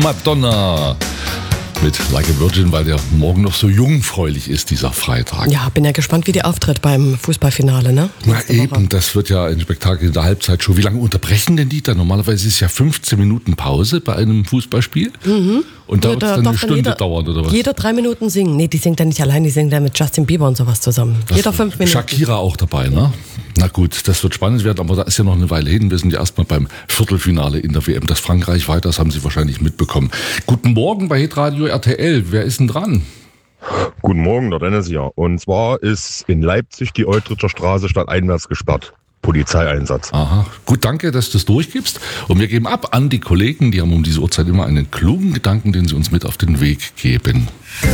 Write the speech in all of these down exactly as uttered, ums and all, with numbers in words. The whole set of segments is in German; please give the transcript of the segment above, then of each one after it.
Madonna mit Like a Virgin, weil der morgen noch so jungfräulich ist, dieser Freitag. Ja, bin ja gespannt, wie die auftritt beim Fußballfinale, ne? Na eben, das wird ja ein Spektakel in der Halbzeitshow. Wie lange unterbrechen denn die da? Normalerweise ist ja fünfzehn Minuten Pause bei einem Fußballspiel. Mhm. Und da wird es dann eine Stunde jeder, dauern, oder was? Jeder drei Minuten singen. Nee, die singt ja nicht allein, die singt ja mit Justin Bieber und sowas zusammen. Das jeder fünf Minuten. Shakira auch dabei, ne? Na gut, das wird spannend werden, aber da ist ja noch eine Weile hin. Wir sind ja erstmal beim Viertelfinale in der W M. Dass Frankreich weiter, das haben Sie wahrscheinlich mitbekommen. Guten Morgen bei Hitradio R T L. Wer ist denn dran? Guten Morgen, der Dennis hier. Und zwar ist in Leipzig die Eutricher Straße stadteinwärts gesperrt. Polizeieinsatz. Aha, gut, danke, dass du es durchgibst. Und wir geben ab an die Kollegen, die haben um diese Uhrzeit immer einen klugen Gedanken, den sie uns mit auf den Weg geben.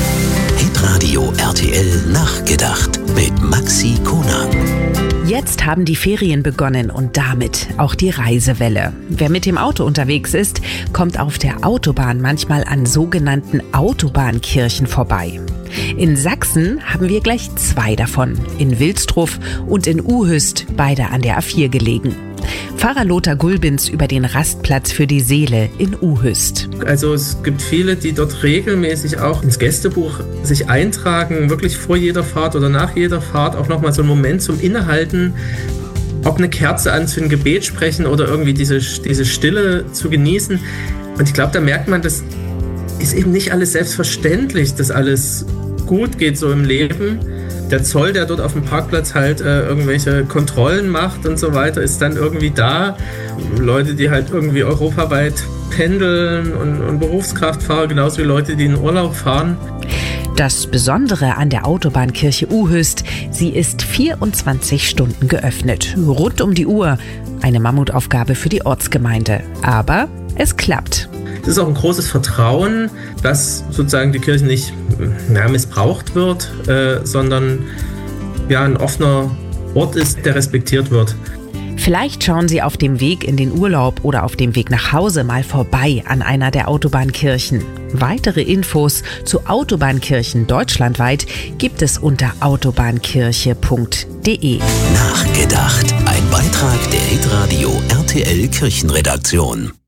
Hitradio R T L Nachgedacht mit Maxi Konag. Jetzt haben die Ferien begonnen und damit auch die Reisewelle. Wer mit dem Auto unterwegs ist, kommt auf der Autobahn manchmal an sogenannten Autobahnkirchen vorbei. In Sachsen haben wir gleich zwei davon, in Wilsdruff und in Uhüst, beide an der A vier gelegen. Pfarrer Lothar Gulbins über den Rastplatz für die Seele in Uhüst. Also es gibt viele, die dort regelmäßig auch ins Gästebuch sich eintragen, wirklich vor jeder Fahrt oder nach jeder Fahrt auch nochmal so einen Moment zum Innehalten, ob eine Kerze anzünden, Gebet sprechen oder irgendwie diese, diese Stille zu genießen. Und ich glaube, da merkt man, das ist eben nicht alles selbstverständlich, dass alles gut geht so im Leben. Der Zoll, der dort auf dem Parkplatz halt äh, irgendwelche Kontrollen macht und so weiter, ist dann irgendwie da. Leute, die halt irgendwie europaweit pendeln und, und Berufskraftfahrer, genauso wie Leute, die in Urlaub fahren. Das Besondere an der Autobahnkirche Uhüst, sie ist vierundzwanzig Stunden geöffnet, rund um die Uhr. Eine Mammutaufgabe für die Ortsgemeinde. Aber es klappt. Es ist auch ein großes Vertrauen, dass sozusagen die Kirche nicht ja, missbraucht wird, äh, sondern ja, ein offener Ort ist, der respektiert wird. Vielleicht schauen Sie auf dem Weg in den Urlaub oder auf dem Weg nach Hause mal vorbei an einer der Autobahnkirchen. Weitere Infos zu Autobahnkirchen deutschlandweit gibt es unter autobahnkirche punkt de. Nachgedacht. Ein Beitrag der Hitradio R T L Kirchenredaktion.